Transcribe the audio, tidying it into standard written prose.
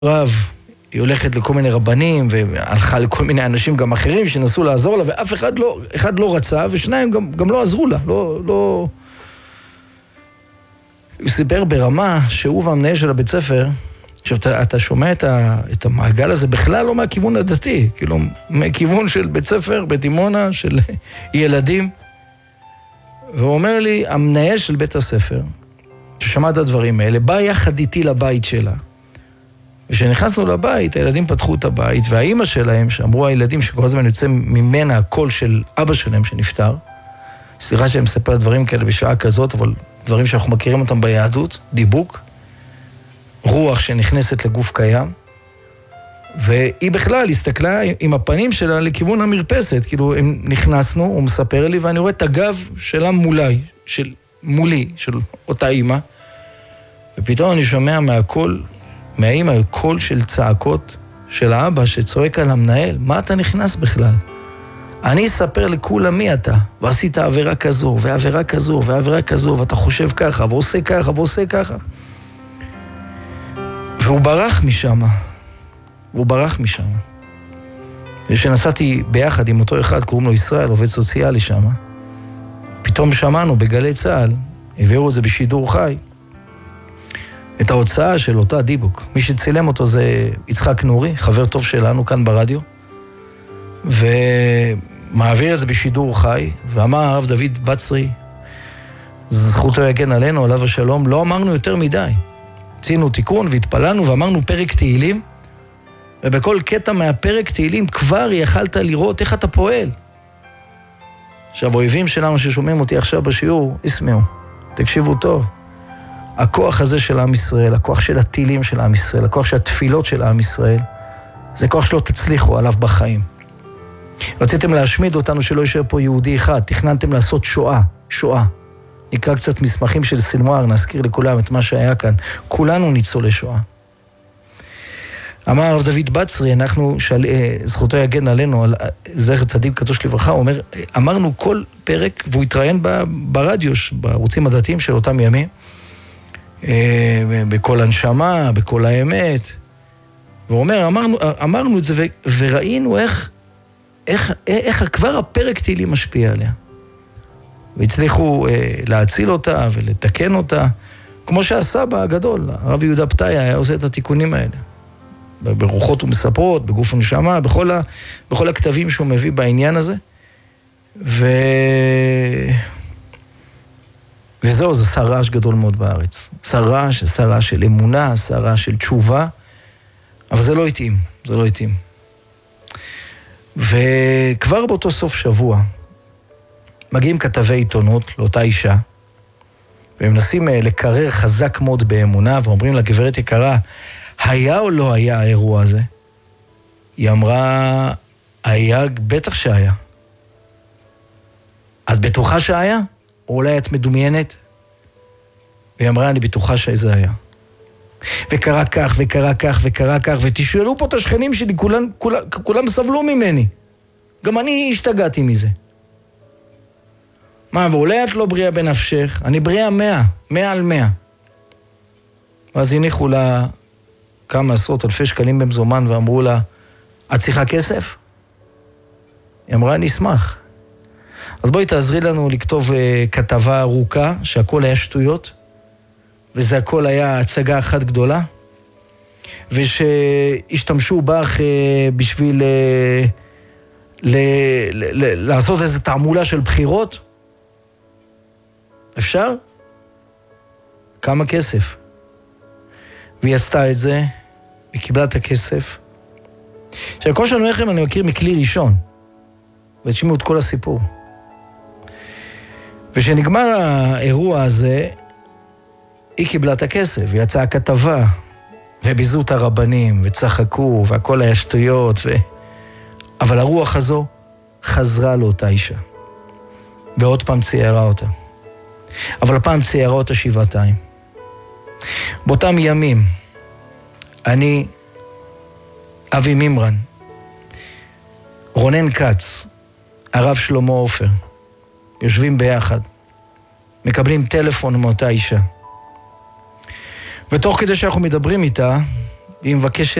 רב, היא הולכת לכל מיני רבנים, והלכה לכל מיני אנשים גם אחרים שנסו לעזור לה, ואף אחד לא רצה, ושניים גם לא עזרו לה, לא... הוא סיפר ברמה שהוא והמנהל של הבית ספר, עכשיו אתה שומע את המעגל הזה בכלל לא מהכיוון הדתי, כאילו מכיוון של בית ספר בדימונה, של ילדים, והוא אומר לי, המנהל של בית הספר, ששמע את הדברים האלה, בא יחד איתי לבית שלה, וכשנכנסנו לבית, הילדים פתחו את הבית, והאימא שלהם, שאמרו הילדים שכל הזמן יוצא ממנה הקול של אבא שלהם שנפטר, סליחה שאני מספר דברים כאלה בשעה כזאת, אבל דברים שאנחנו מכירים אותם ביהדות, דיבוק, רוח שנכנסת לגוף קיים, והיא בכלל הסתכלה עם הפנים שלה לכיוון המרפסת, כאילו הם נכנסנו, הוא מספר לי, ואני רואה את הגב שלה מולי, של אותה אימא, ופתאום אני שומע מהאימא, קול של צעקות של האבא שצועק על המנהל, מה אתה נכנס בכלל? אני אספר לכולם מי אתה, ועשית עבירה כזו, ועבירה כזו, ועבירה כזו, ואתה חושב ככה, ועושה ככה, ועושה ככה. והוא ברח משם. ושנסעתי ביחד עם אותו אחד, קוראים לו ישראל, עובד סוציאלי שם, פתאום שמענו בגלי צהל, העבירו את זה בשידור חי, את ההוצאה של אותה דיבוק. מי שצילם אותו זה יצחק נורי, חבר טוב שלנו כאן ברדיו, ומעביר את זה בשידור חי, ואמר הרב דוד בצרי, זכותו יגן עלינו, עליו השלום, לא אמרנו יותר מדי. עשינו תיקון והתפללנו ואמרנו פרק תהילים, ובכל קטע מהפרק תהילים כבר יכלת לראות איך אתה פועל. עכשיו, האויבים שלנו ששומעים אותי עכשיו בשיעור, ישמעו, תקשיבו טוב. הכוח הזה של עם ישראל, הכוח של התהילים של עם ישראל, הכוח של התפילות של עם ישראל, זה כוח שלא תצליחו עליו בחיים. רציתם להשמיד אותנו שלא יישאר פה יהודי אחד, תכננתם לעשות שואה. נקרא קצת מסמכים של סילמואר, נזכיר לכולם את מה שהיה כאן. כולנו ניצולי שואה. אמר הרב דוד בצרי, זכותו יגן עלינו, על זכר צדיק קדוש לברכה, הוא אומר, אמרנו כל פרק, והוא התראיין ברדיו, בערוצים הדתיים של אותם ימים, בכל הנשמה, בכל האמת, והוא אומר, אמרנו את זה, וראינו איך כבר הפרק תהילים משפיע עליה. והצליחו להציל אותה ולתקן אותה, כמו שהסבא הגדול, הרב יהודה פתאיה, היה עושה את התיקונים האלה. ברוחות ומספרות, בגוף הנשמה, בכל הכתבים שהוא מביא בעניין הזה. וזהו, זה שר רעש גדול מאוד בארץ. שר רעש של אמונה, שר רעש של תשובה, אבל זה לא התאים. וכבר באותו סוף שבוע, מגיעים כתבי עיתונות לאותה אישה, והם מנסים לקרר חזק מאוד באמונה, ואומרים לה, גברת יקרה, היה או לא היה האירוע הזה? היא אמרה, היה, בטח שהיה. את בטוחה שהיה? או אולי את מדומיינת? והיא אמרה, אני בטוחה שזה היה. וקרה כך, ותשאלו פה את השכנים שלי, כולם סבלו ממני. גם אני השתגעתי מזה. מה, ואולי את לא בריאה בנפשך? אני בריאה 100 על 100. ואז הניחו לה כמה עשרות אלפי שקלים במזומן, ואמרו לה, את צריכה כסף? היא אמרה, אני אשמח. אז בואי תעזרי לנו לכתוב כתבה ארוכה, שהכל היה שטויות, וזה הכל היה הצגה אחת גדולה, ושהשתמשו בך בשביל לעשות איזו תעמולה של בחירות. אפשר? כמה כסף? והיא עשתה את זה, היא קיבלה את הכסף. עכשיו, כל שאני אומר לכם, אני מכיר מכלי ראשון, ותשמעו את כל הסיפור. ושנגמר האירוע הזה, היא קיבלה את הכסף, היא יצאה כתבה, וביזו את הרבנים, וצחקו, והכל היה שטויות, אבל הרוח הזו חזרה לאותה אישה. ועוד פעם ציירה אותה. אבל הפעם ציירה אותה שבעתיים. באותם ימים, אני, אבי מימרן, רונן קץ, הרב שלמה עופר, יושבים ביחד, מקבלים טלפון מאותה אישה. ותוך כדי שאנחנו מדברים איתה, והיא מבקשת